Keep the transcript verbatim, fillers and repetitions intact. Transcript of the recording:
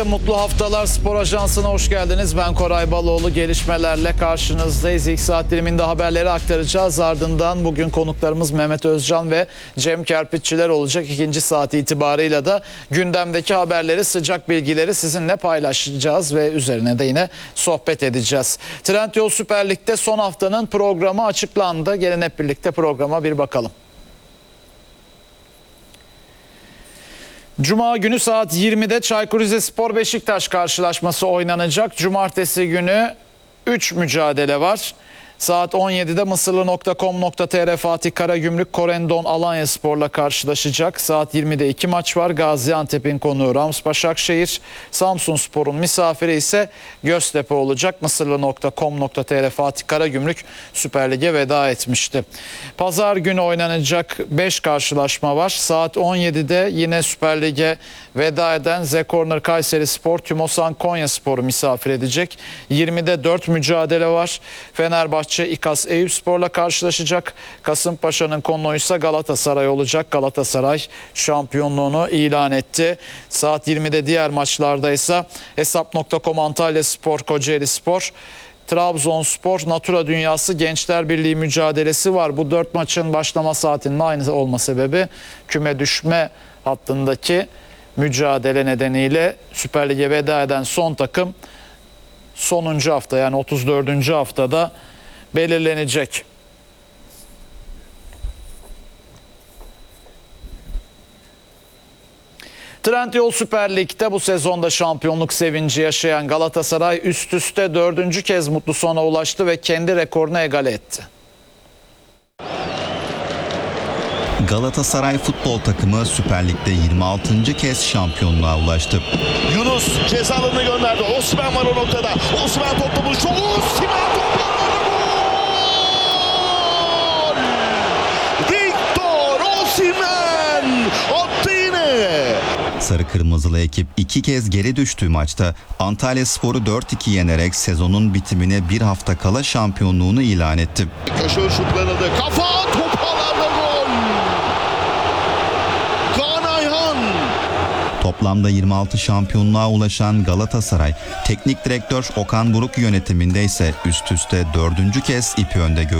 Mutlu haftalar, Spor Ajansı'na hoş geldiniz. Ben Koray Baloğlu, gelişmelerle karşınızdayız. İlk saat diliminde haberleri aktaracağız. Ardından bugün konuklarımız Mehmet Özcan ve Cem Kerpiççiler olacak. İkinci saat itibarıyla da gündemdeki haberleri, sıcak bilgileri sizinle paylaşacağız ve üzerine de yine sohbet edeceğiz. Trendyol Süper Lig'de son haftanın programı açıklandı. Gelin hep birlikte programa bir bakalım. Cuma günü saat yirmide Çaykur Rizespor Beşiktaş karşılaşması oynanacak. Cumartesi günü üç mücadele var. Saat on yedide Mısırlı nokta com nokta tr Fatih Karagümrük Korendon Alanyaspor'la karşılaşacak. Saat yirmide iki maç var. Gaziantep'in konuğu Rams Başakşehir. Samsunspor'un misafiri ise Göztepe olacak. Mısırlı nokta com nokta tr Fatih Karagümrük Süper Lig'e veda etmişti. Pazar günü oynanacak beş karşılaşma var. Saat on yedide yine Süper Lig'e veda eden Z Corner Kayserispor Tümosan Konyaspor'u misafir edecek. yirmide dört mücadele var. Fenerbahçe İKAS Eyüpspor'la karşılaşacak. Kasımpaşa'nın konuğu ise Galatasaray olacak. Galatasaray şampiyonluğunu ilan etti. Saat yirmide diğer maçlarda ise Hesap nokta com Antalyaspor Kocaelispor, Trabzonspor Natura Dünyası Gençler Birliği mücadelesi var. Bu dört maçın başlama saatinin aynı olma sebebi küme düşme hattındaki mücadele nedeniyle Süper Lig'e veda eden son takım sonuncu hafta, yani otuz dördüncü haftada belirlenecek. Trendyol Süper Lig'de bu sezonda şampiyonluk sevinci yaşayan Galatasaray üst üste dördüncü kez mutlu sona ulaştı ve kendi rekorunu egale etti. Galatasaray futbol takımı Süper Lig'de yirmi altıncı kez şampiyonluğa ulaştı. Yunus ceza alanına gönderdi. Osimhen var o noktada. Osimhen topla buluştu. Osimhen topla gol! Victor Osimhen attı yine. Sarı Kırmızılı ekip iki kez geri düştüğü maçta Antalyaspor'u dört iki yenerek sezonun bitimine bir hafta kala şampiyonluğunu ilan etti. Köşe şutlanıldı. Kafa top alanda gol. Kaan Ayhan. Toplamda yirmi altı şampiyonluğa ulaşan Galatasaray, teknik direktör Okan Buruk yönetiminde ise üst üste dördüncü kez ipi önde gördü.